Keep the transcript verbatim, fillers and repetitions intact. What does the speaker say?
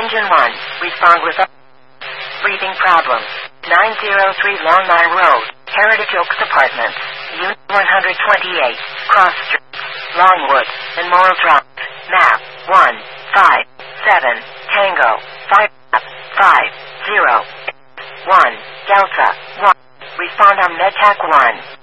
Engine one, respond with a breathing problems. nine oh three Longmire Road, Heritage Oaks Apartments, Unit one twenty-eight, Cross Street, Longwood, and Morrill Drive. Map one five seven Tango five five zero one Delta one. Respond on MedTech one.